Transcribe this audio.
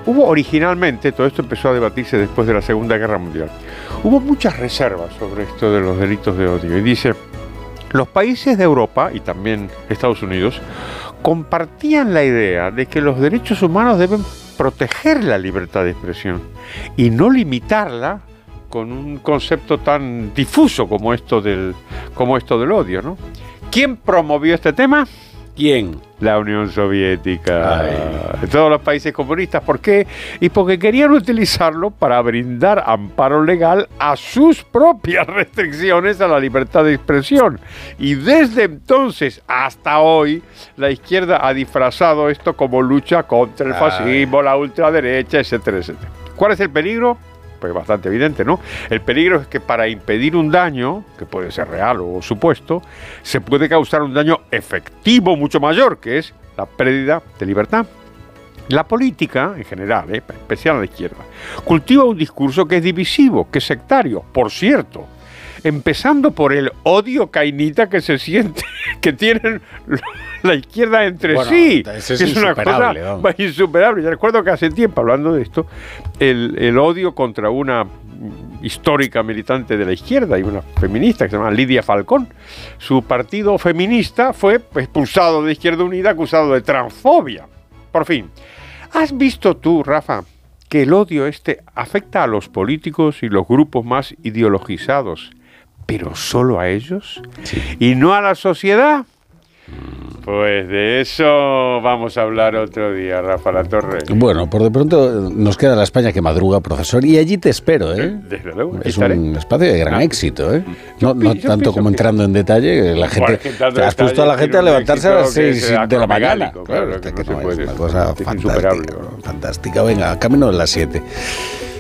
hubo originalmente, todo esto empezó a debatirse después de la Segunda Guerra Mundial, hubo muchas reservas sobre esto de los delitos de odio. Y dice, los países de Europa, y también Estados Unidos, compartían la idea de que los derechos humanos deben proteger la libertad de expresión y no limitarla con un concepto tan difuso como esto del odio, ¿no? ¿Quién promovió este tema? ¿Quién? La Unión Soviética. Todos los países comunistas. ¿Por qué? Y porque querían utilizarlo para brindar amparo legal a sus propias restricciones a la libertad de expresión. Y desde entonces hasta hoy, la izquierda ha disfrazado esto como lucha contra el fascismo, la ultraderecha, etcétera, etcétera. ¿Cuál es el peligro? Pues bastante evidente, ¿no? El peligro es que para impedir un daño, que puede ser real o supuesto, se puede causar un daño efectivo mucho mayor, que es la pérdida de libertad. La política, en general, en especial a la izquierda, cultiva un discurso que es divisivo, que es sectario, por cierto, empezando por el odio cainita que se siente, que tienen la izquierda entre sí. Es una cosa insuperable. Yo recuerdo que hace tiempo, hablando de esto, el odio contra una histórica militante de la izquierda y una feminista que se llama Lidia Falcón. Su partido feminista fue expulsado de Izquierda Unida, acusado de transfobia. Por fin. ¿Has visto tú, Rafa, que el odio afecta a los políticos y los grupos más ideologizados, pero solo a ellos? Sí. ¿Y no a la sociedad? Pues de eso vamos a hablar otro día, Rafa Latorre. Bueno, por de pronto nos queda la España que madruga, profesor, y allí te espero, ¿eh? Desde luego. Es un espacio de gran éxito, ¿eh? No tanto como entrando en detalle, la gente... Te has puesto a la gente a levantarse a las 6 de la mañana. Claro, que no se puede. Es una cosa fantástica. Fantástica. Venga, camino de las 7.